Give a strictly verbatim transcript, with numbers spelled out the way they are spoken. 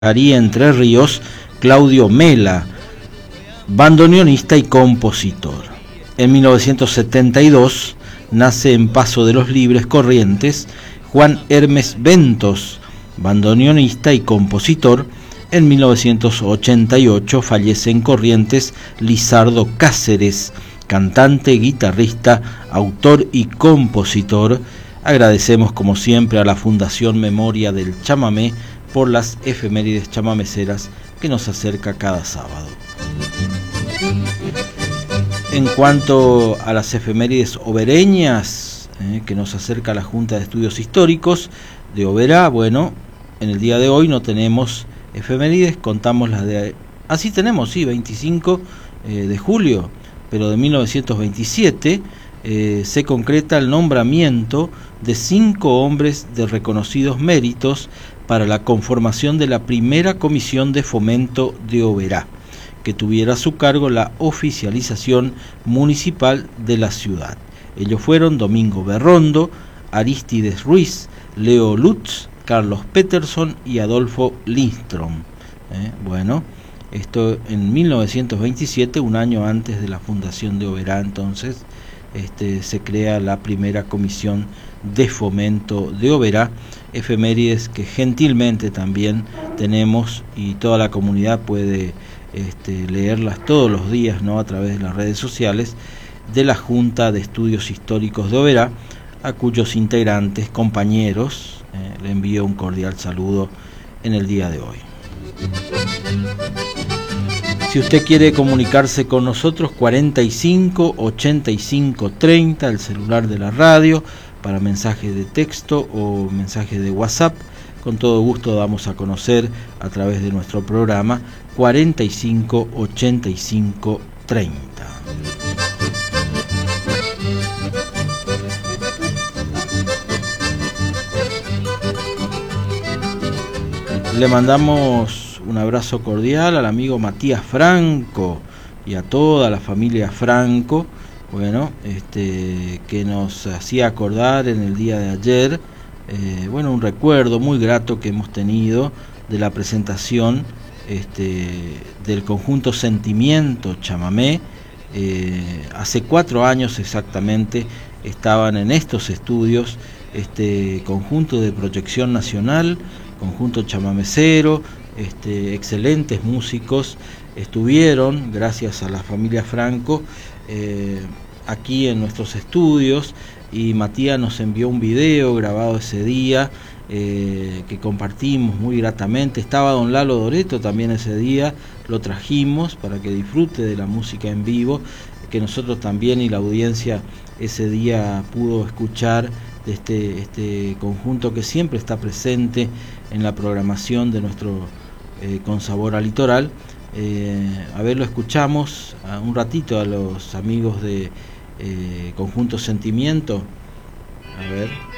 Chajarí, Entre Ríos, Claudio Mela, bandoneonista y compositor. En mil novecientos setenta y dos nace en Paso de los Libres, Corrientes, Juan Hermes Ventos, bandoneonista y compositor. En mil novecientos ochenta y ocho fallece en Corrientes Lizardo Cáceres, cantante, guitarrista, autor y compositor. Agradecemos como siempre a la Fundación Memoria del Chamamé por las efemérides chamameceras que nos acerca cada sábado. En cuanto a las efemérides obereñas eh, que nos acerca la Junta de Estudios Históricos de Oberá, bueno, en el día de hoy no tenemos efemérides, contamos las de... Así ah, tenemos, sí, veinticinco eh, de julio, pero de mil novecientos veintisiete eh, se concreta el nombramiento de cinco hombres de reconocidos méritos para la conformación de la primera comisión de fomento de Oberá, que tuviera a su cargo la oficialización municipal de la ciudad. Ellos fueron Domingo Berrondo, Aristides Ruiz, Leo Lutz, Carlos Peterson y Adolfo Lindström. ¿Eh? Bueno, esto en mil novecientos veintisiete, un año antes de la fundación de Oberá, entonces este, se crea la primera comisión de fomento de Oberá, efemérides que gentilmente también tenemos y toda la comunidad puede este, leerlas todos los días, ¿no?, a través de las redes sociales de la Junta de Estudios Históricos de Oberá, a cuyos integrantes, compañeros, eh, le envío un cordial saludo en el día de hoy. Si usted quiere comunicarse con nosotros, cuarenta y cinco, ochenta y cinco, treinta, el celular de la radio, para mensajes de texto o mensajes de WhatsApp, con todo gusto damos a conocer a través de nuestro programa cuarenta y cinco, ochenta y cinco, treinta. Le mandamos un abrazo cordial al amigo Matías Franco y a toda la familia Franco, bueno, este, que nos hacía acordar en el día de ayer, eh, bueno, un recuerdo muy grato que hemos tenido de la presentación este, del conjunto Sentimiento Chamamé. Eh, hace cuatro años exactamente estaban en estos estudios este conjunto de proyección nacional, conjunto chamamecero, este, excelentes músicos estuvieron, gracias a la familia Franco, eh, aquí en nuestros estudios, y Matías nos envió un video grabado ese día eh, que compartimos muy gratamente. Estaba don Lalo Doreto también ese día, lo trajimos para que disfrute de la música en vivo, que nosotros también y la audiencia ese día pudo escuchar de este, este conjunto que siempre está presente en la programación de nuestro eh, Con Sabor a Litoral. Eh, a ver, lo escuchamos a un ratito a los amigos de eh, Conjunto Sentimiento. A ver.